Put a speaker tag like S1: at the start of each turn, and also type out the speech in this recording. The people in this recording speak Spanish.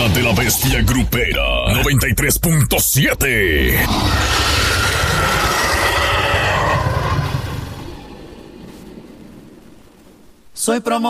S1: manada de la bestia grupera 93.7.
S2: Soy promo